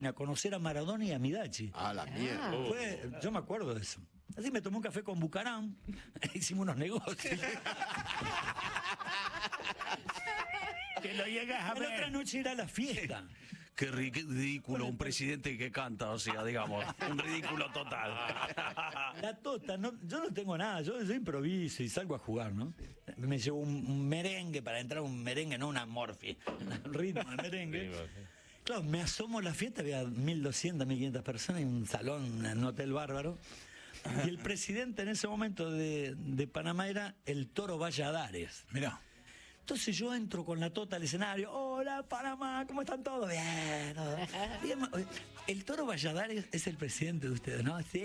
a conocer a Maradona y a Midachi. Ah, la mierda. Yo me acuerdo de eso. Así me tomé un café con Bucaram, hicimos unos negocios. Que lo llegas a La ver. otra noche era la fiesta. Qué ridículo, un presidente que canta, o sea, digamos, un ridículo total. La tota, no, yo no tengo nada, yo improviso y salgo a jugar, ¿no? Me llevo un merengue para entrar, un merengue, no una morfi, un ritmo de merengue. Claro, me asomo a la fiesta, había 1.200, 1.500 personas en un salón, en un hotel bárbaro. Y el presidente en ese momento de Panamá era el Toro Valladares. Mirá. Entonces yo entro con la tota al escenario. Hola, Panamá, ¿cómo están todos? Bien. Bien. El Toro Valladares es el presidente de ustedes, ¿no? Sí.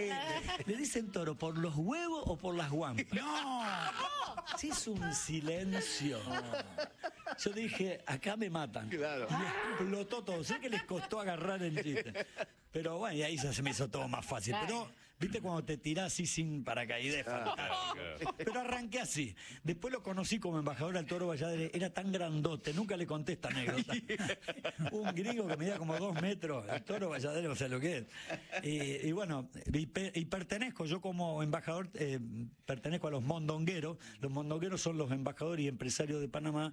¿Le dicen toro por los huevos o por las guampas? ¡No! Sí, es un silencio. Yo dije, acá me matan. Claro. Y explotó todo. Sé que les costó agarrar el chiste. Pero bueno, y ahí ya se me hizo todo más fácil. Pero, ¿viste cuando te tirás así sin paracaídas? Pero arranqué así. Después lo conocí como embajador al Toro Valladares. Era tan grandote, nunca le conté esta anécdota. Un gringo que medía como 2 metros. El Toro Valladares, o sea, lo que es. Y bueno, y pertenezco, yo como embajador, pertenezco a los mondongueros. Los mondongueros son los embajadores y empresarios de Panamá,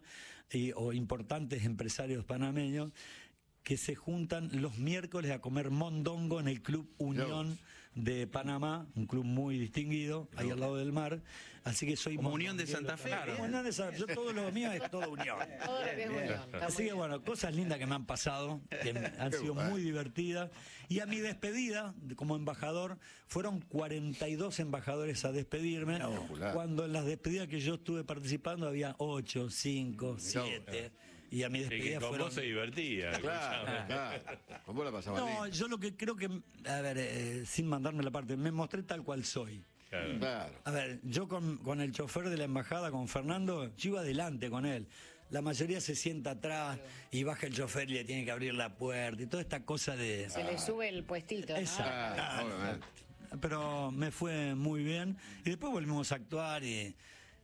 o importantes empresarios panameños, que se juntan los miércoles a comer mondongo en el Club Unión de Panamá, un club muy distinguido, ahí al lado del mar. Así que soy Como Unión de Santa Fe. Claro, Unión de Santa Fe. Yo todo lo mío es todo Unión. Todo lo que es unión. Así que bueno, cosas lindas que me han pasado, que han sido muy divertidas. Y a mi despedida, como embajador, fueron 42 embajadores a despedirme, cuando en las despedidas que yo estuve participando había 8, 5, 7. Y a mi despedida con fueron... vos se divertía. Claro. ¿Cómo la pasaba? No, yo lo que creo que, a ver, sin mandarme la parte, me mostré tal cual soy. Claro. A ver, yo con el chofer de la embajada, con Fernando, yo iba adelante con él. La mayoría se sienta atrás y baja el chofer y le tiene que abrir la puerta y toda esta cosa de... Se le sube el puestito, ¿no? Exacto. Claro, obviamente. Pero me fue muy bien. Y después volvimos a actuar y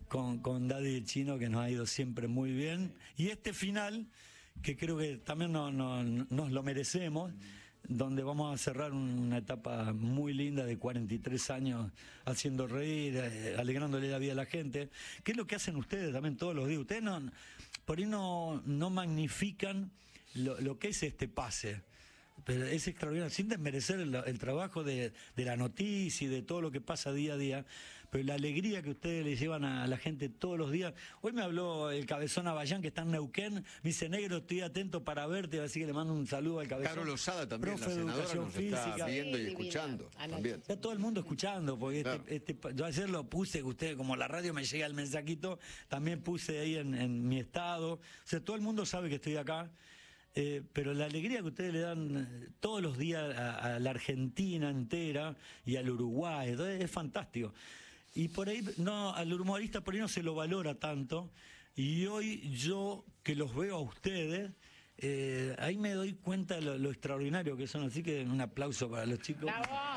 con Daddy el Chino, que nos ha ido siempre muy bien. Y este final, que creo que también nos lo merecemos, donde vamos a cerrar una etapa muy linda de 43 años haciendo reír, alegrándole la vida a la gente, que es lo que hacen ustedes también todos los días. Ustedes por ahí no magnifican lo que es este pase. Pero es extraordinario, sin desmerecer el trabajo de la noticia y de todo lo que pasa día a día, pero la alegría que ustedes le llevan a la gente todos los días. Hoy me habló el Cabezón Avallán, que está en Neuquén, me dice, negro, estoy atento para verte, así que le mando un saludo al Cabezón. Caro Lozada también, profe la de senadora, educación nos está física. viendo y Sí, escuchando divina. también. Está todo el mundo escuchando, porque Claro. yo ayer lo puse, que ustedes, como la radio me llega el mensajito, también puse ahí en mi estado. O sea, todo el mundo sabe que estoy acá. Pero la alegría que ustedes le dan todos los días a la Argentina entera y al Uruguay, entonces es fantástico. Y por ahí, al humorista por ahí no se lo valora tanto. Y hoy yo, que los veo a ustedes, ahí me doy cuenta de lo extraordinario que son. Así que un aplauso para los chicos. ¡Bravo!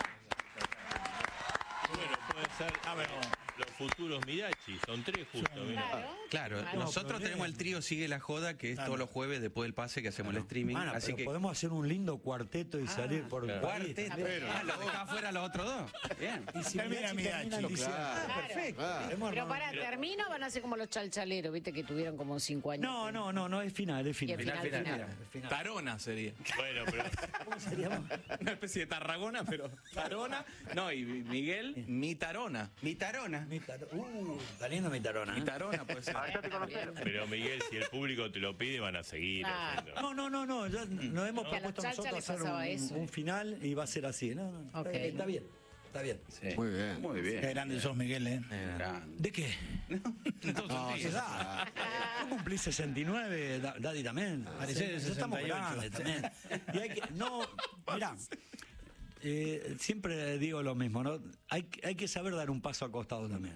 Bueno, puede ser los futuros Mirachi, son 3 justo, mirá. Claro, nosotros tenemos el trío Sigue la Joda, que es todos los jueves después del pase que hacemos el streaming. Bueno, así pero que podemos hacer un lindo cuarteto y salir por el país. cuarteto. Lo dejaba fuera los otros dos. Bien. Y si Termina Midachi termina en Midachi. diciembre. Claro. Perfecto. Claro. Pero para, termino, van a ser como los chalchaleros, viste, que tuvieron como 5 años. No, es final, es final. Y el final. Es final. Tarona sería. Bueno, pero ¿Cómo seríamos? Una especie de Tarragona, pero Tarona. No, y Miguel, mi Tarona. Mi Tarona. Está lindo mi tarona. Mi Tarona puede ser. Pero Miguel, si el público te lo pide, van a seguir Ah. haciendo. No, ya nos hemos Que a los propuesto Chacha nosotros les hacer pasaba eso. un final y va a ser así. No, Ok. está bien, está bien. Muy bien. Muy bien. Qué grande sos, Miguel, ¿eh? ¿De qué? No, Edad. Yo cumplí 69, Daddy también. Parecés de Ya estamos 68. grandes también. Y hay que, mirá, siempre digo lo mismo, ¿no? Hay que saber dar un paso al costado también.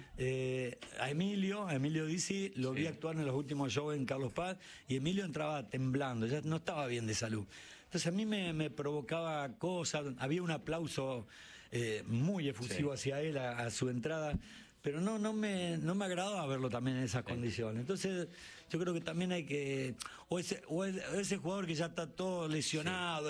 A Emilio Dizzi, lo vi actuar en los últimos shows en Carlos Paz, y Emilio entraba temblando, ya no estaba bien de salud. Entonces a mí me provocaba cosas, había un aplauso muy efusivo hacia él a su entrada, pero no me agradaba verlo también en esas condiciones. Entonces, yo creo que también hay que, o ese jugador que ya está todo lesionado,